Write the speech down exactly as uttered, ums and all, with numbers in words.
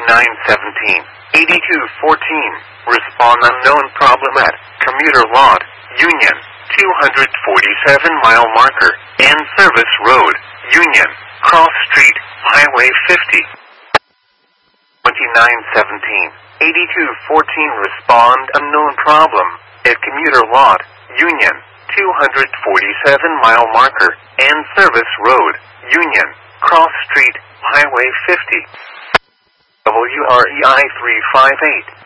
nine seventeen, eighty-two fourteen. Respond unknown problem at commuter lot, Union, two forty-seven mile marker, and Service Road, Union, Cross Street, Highway fifty. twenty-nine seventeen, eighty-two fourteen. Respond unknown problem at commuter lot, Union, two forty-seven mile marker, and Service Road, Union, Cross Street, Highway fifty. W R E I three five eight.